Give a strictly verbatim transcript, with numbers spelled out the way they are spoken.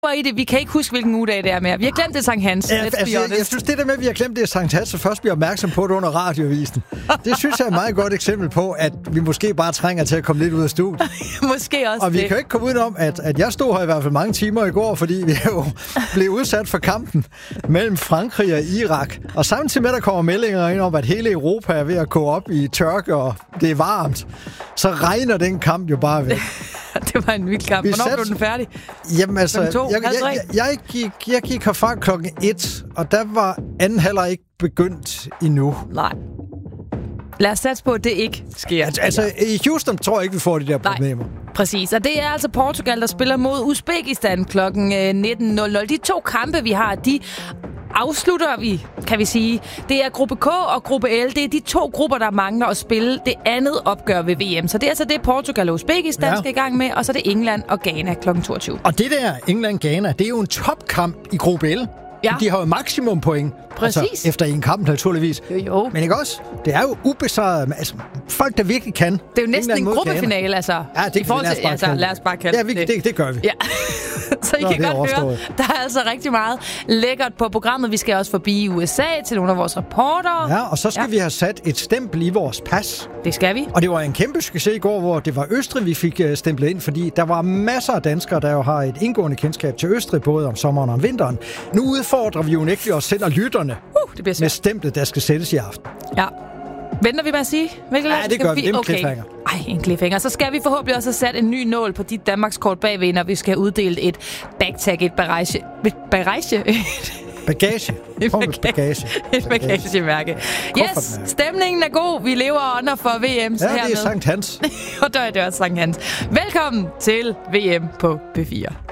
I det. Vi kan ikke huske, hvilken ugedag det er mere. Vi har glemt det Sankt Hans. Ja, altså, jeg, jeg synes, det der med, at vi har glemt det Sankt Hans, så først bliver opmærksom på det under radioavisen. Det synes jeg er et meget godt eksempel på, at vi måske bare trænger til at komme lidt ud af studiet. Måske også Og vi det. kan jo ikke komme udenom, at, at jeg stod her i hvert fald mange timer i går, fordi vi jo blev udsat for kampen mellem Frankrig og Irak. Og samtidig med, at der kommer meldinger ind om, at hele Europa er ved at gå op i tørke, og det er varmt, så regner den kamp jo bare væk. Det var en vild kamp. Hvornår sat... blev den færdig? Jamen altså, to, jeg, jeg, jeg, jeg, gik, jeg gik herfra klokken et, og der var anden halvleg ikke begyndt endnu. Nej. Lad os satse på, at det ikke sker. Altså, altså i Houston tror jeg ikke, vi får de der problemer. Nej, præcis. Og det er altså Portugal, der spiller mod Uzbekistan klokken nitten nul nul. De to kampe, vi har, de afslutter vi, kan vi sige. Det er gruppe K og gruppe L. Det er de to grupper, der mangler at spille det andet opgør ved V M. Så det er altså det, Portugal og Uzbekistan ja. skal i gang med, og så er det England og Ghana klokken toogtyve. Og det der England-Ghana, det er jo en topkamp i gruppe L. Ja. De har jo maksimum point. Præcis. Altså, efter en kamp, naturligvis. Jo, jo. Men ikke også? Det er jo ubesejret. Altså, folk, der virkelig kan. Det er jo næsten England en gruppefinale, altså. Ja, det kan vi lad os bare altså, kalde lad os bare kalde ja, vi, det. det. Det gør vi. Ja. Så I Nå, kan godt overstået. høre, der er altså rigtig meget lækkert på programmet. Vi skal også forbi U S A til nogle af vores reportere. Ja, og så skal ja. vi have sat et stempel i vores pas. Det skal vi. Og det var en kæmpe succes i går, hvor det var Østrig, vi fik stemplet ind, fordi der var masser af danskere, der jo har et indgående kendskab til Østrig, både om sommeren og om vinteren. Nu udfordrer vi jo ikke os selv og lytterne uh, det bliver med stemplet, der skal sættes i aften. Ja. Venter vi med at sige? Hvilket ja, det gør vi. Det er en okay. cliffhanger. Ej, en cliffhanger. Så skal vi forhåbentlig også have sat en ny nål på dit Danmarkskort bagved, når vi skal uddele et backtag, et barrage. Et barrage? Bagage. Et bagage. bagage. Et bagagemærke. Yes, stemningen er god. Vi lever under for V M. Ja, det er Sankt Hans. Og der er det også Sankt Hans. Velkommen til V M på P fire.